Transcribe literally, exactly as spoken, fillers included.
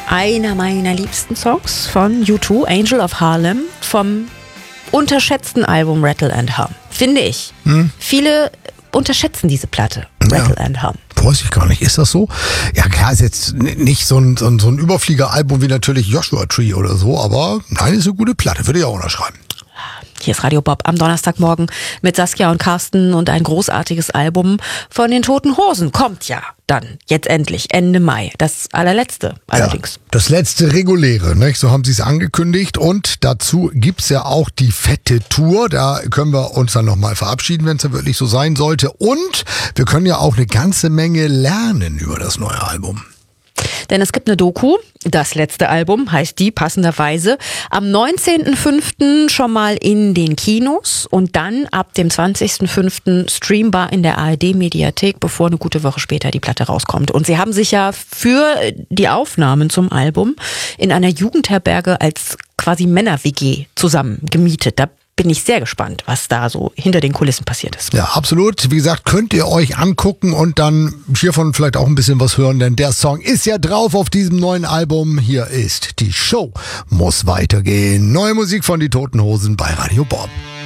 einer meiner liebsten Songs von U zwei, Angel of Harlem, vom unterschätzten Album Rattle and Hum, finde ich. Hm. Viele unterschätzen diese Platte, Rattle ja. and Hum. Weiß ich gar nicht, ist das so? Ja klar, ist jetzt nicht so ein, so ein, so ein Überflieger-Album wie natürlich Joshua Tree oder so, aber nein, ist eine gute Platte, würde ich auch unterschreiben. Hier ist Radio Bob am Donnerstagmorgen mit Saskia und Carsten und ein großartiges Album von den Toten Hosen kommt ja dann jetzt endlich Ende Mai. Das allerletzte allerdings. Ja, das letzte reguläre, nicht? So haben sie es angekündigt und dazu gibt's ja auch die fette Tour. Da können wir uns dann nochmal verabschieden, wenn es ja wirklich so sein sollte. Und wir können ja auch eine ganze Menge lernen über das neue Album. Denn es gibt eine Doku, das letzte Album heißt die passenderweise, am neunzehnten fünften schon mal in den Kinos und dann ab dem zwanzigsten fünften streambar in der A R D-Mediathek, bevor eine gute Woche später die Platte rauskommt. Und sie haben sich ja für die Aufnahmen zum Album in einer Jugendherberge als quasi Männer-W G zusammen gemietet. Da bin ich sehr gespannt, was da so hinter den Kulissen passiert ist. Ja, absolut. Wie gesagt, könnt ihr euch angucken und dann hiervon vielleicht auch ein bisschen was hören, denn der Song ist ja drauf auf diesem neuen Album. Hier ist die Show muss weitergehen. Neue Musik von die Toten Hosen bei Radio Bob.